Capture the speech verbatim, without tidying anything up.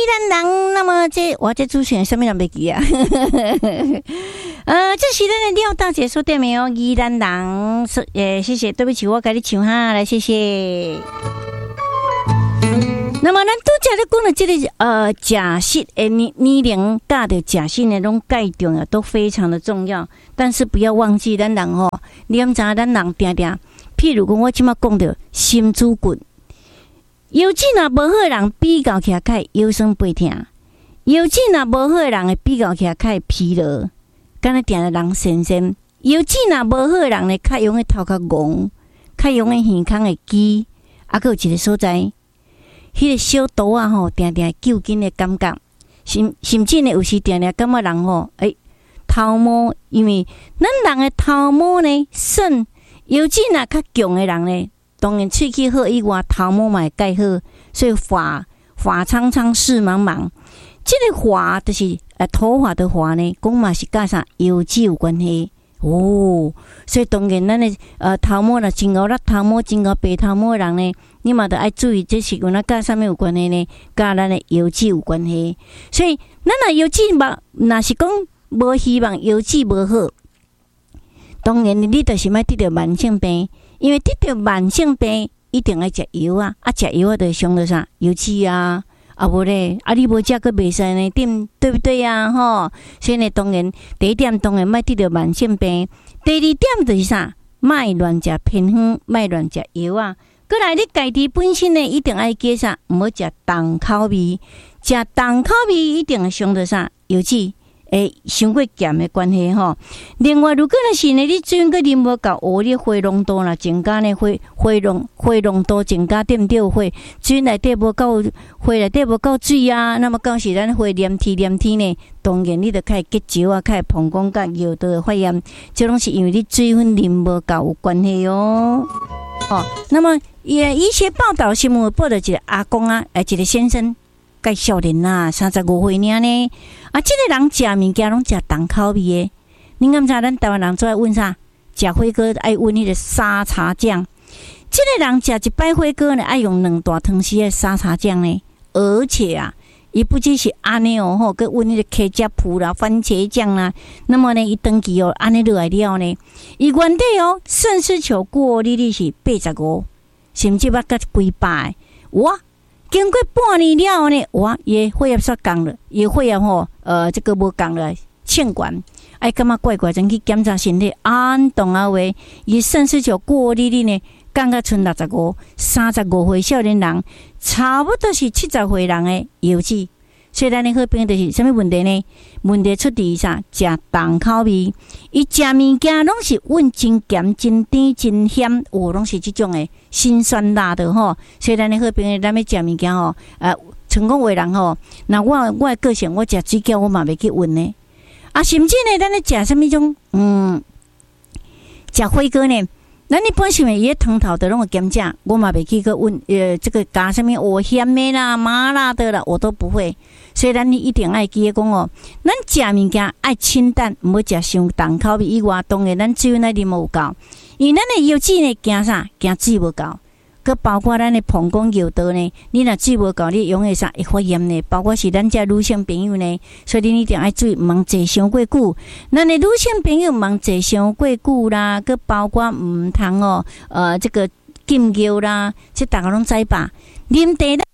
兰人，那么这我这主持人什么人袂记啊？呃，这是咱的廖大姐说对没有？宜兰人，诶，谢谢，对不起，我给你唱哈，来，谢谢。那么咱拄则咧讲的这个呃假释诶年年龄大的假释的种概重啊，都非常的重要。但是不要忘记，咱人吼，你知影咱人定定，譬如讲我即马讲到心主骨，腰子若无好人比较起来较腰酸背痛，腰子若无好人的比较起来较疲劳，敢若定定人神神。腰子若无好人咧，较容易头壳戆，较容易耳孔会记，啊，佫有一个所在。迄个小刀啊吼，定定揪紧的感觉，甚甚至呢，有时定定感觉人吼，诶、欸，头毛，因为咱人的头毛呢，肾尤其若较强的人呢，当然喙齿好以外，头毛嘛会盖好，所以发发苍苍，事茫茫。这个发就是呃头发的发呢，讲嘛是甲啥油脂有关系。哦，所以当然，咱的呃头毛啦，真高，咱头毛真高，白头毛人呢，你嘛得爱注意，这是跟咱甲啥物有关系呢？甲咱的油脂有关系。所以，咱若油脂无，若是讲无希望油脂无好，当然你就是莫得到慢性病，因为得到慢性病一定要食油啊，啊食油啊，就伤到啥油脂啊。啊无咧，啊你无食个袂使呢，对对不对啊？吼，所以呢，当然第一点当然莫得到慢性病，第二点就是啥，莫乱食偏方，莫乱食药啊。过来，你家己本身呢，一定爱记啥，毋好食重口味，食重口味一定伤到啥油脂。诶，伤过咸的关系吼。另外，如果若是呢，你水个啉无够，哦，你血浓度啦增加呢，血血浓血浓度增加对毋对？血水内底无够，血内底无够水啊，那么到时咱血黏体黏体呢，当然你就开始结石啊，开始膀胱甲尿道的发炎，这拢是因为你水分啉无够有关系哦。哦，那么也一些报道新闻报道一个阿公啊，诶，一个先生。介少年啊，三十五岁尔呢。啊，即、这个人食物件拢食重口味的。你敢知咱台湾人做爱问啥？食火锅爱问迄个沙茶酱。即、这个人食一摆火锅呢，爱用两大汤匙的沙茶酱呢。而且啊，伊不只是安尼哦，吼，佮问迄个茄汁铺啦、番茄酱啦。那么呢，伊长期哦，安尼落来了呢，伊原底哦，肾丝球过滤率是八十五，甚至捌甲几百哇！经过半年了后呢，哇，伊血液煞降了，伊血液吼，呃，这个无降了，欠管，哎，感觉怪怪，真去检查身体，按动啊话，伊肾丝球过滤率呢，降到剩六十五，三十五岁少年人，差不多是七十岁人的油脂。所以咱的好朋友就是什么问题呢？问题出伫啥？食重口味，伊食物件拢是温真咸、真甜、真咸，哦，拢是即种的辛酸辣的吼。所以咱的好朋友，咱要食物件吼，呃，成功为人吼。那我我的个性，我食水饺我嘛袂去温呢。啊，甚至呢，咱咧食什么种，嗯，食火锅呢？咱一般是咪伊个汤头的拢有检查，我嘛袂去个问，呃，这个加什么我咸的啦、麻辣的啦，我都不会。所以咱你一定爱记得讲哦，咱食物件爱清淡，毋好食伤重口味以外，当然咱水分爱啉无够，因为咱的油脂呢惊啥？惊水无够。佮包括咱的膀胱尿道呢，你若水无够，你容易啥会发炎呢？包括是咱这女性朋友呢，所以你一定爱注意，毋通坐伤过久。咱的女性朋友毋通坐伤过久啦，佮包括毋通哦，呃，这个禁药啦，这大家拢知吧？啉茶